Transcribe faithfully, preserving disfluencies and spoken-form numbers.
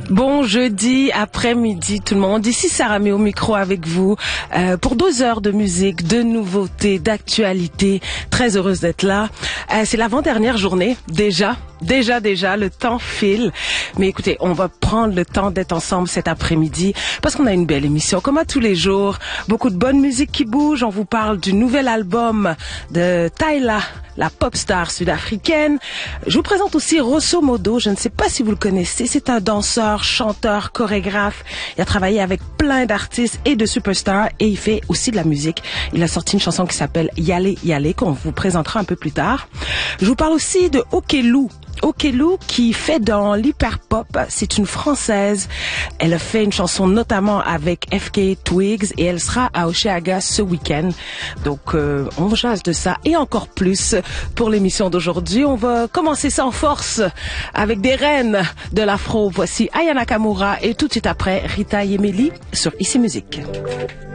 Bon jeudi après-midi tout le monde, ici Sarah Mé au micro avec vous euh, pour deux heures de musique, de nouveautés, d'actualité. Très heureuse d'être là. Euh, c'est l'avant-dernière journée, déjà, déjà, déjà, le temps file. Mais écoutez, on va prendre le temps d'être ensemble cet après-midi parce qu'on a une belle émission, comme à tous les jours. Beaucoup de bonne musique qui bouge. On vous parle du nouvel album de Tyla, la pop star sud-africaine. Je vous présente aussi Rosso Modo. Je ne sais pas si vous le connaissez. C'est un danseur, chanteur, chorégraphe. Il a travaillé avec plein d'artistes et de superstars et il fait aussi de la musique. Il a sorti une chanson qui s'appelle Yale Yale qu'on vous présentera un peu plus tard. Je vous parle aussi de Okelou. Okelou qui fait dans l'hyperpop, c'est une Française. Elle a fait une chanson notamment avec F K Twigs et elle sera à Oshéaga ce week-end. Donc euh, on jase de ça et encore plus pour l'émission d'aujourd'hui. On va commencer ça en force avec des reines de l'afro. Voici Aya Nakamura et tout de suite après Rita Yemeli sur Ici Musique.